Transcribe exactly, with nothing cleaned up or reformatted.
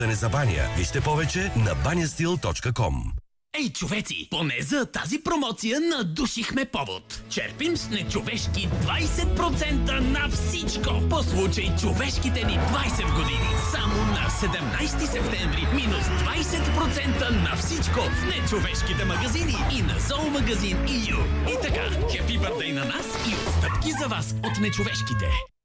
не за баня. Вижте повече на банястил точка ком. Ей, човеци, поне за тази промоция надушихме повод. Черпим с нечовешки двайсет процента на всичко. По случай човешките ни двайсет години. Само на седемнайсети септември минус двайсет процента на всичко в нечовешките магазини и на зоомагазин и ю. И така, хепи бърдей на нас и отстъпки за вас от нечовешките.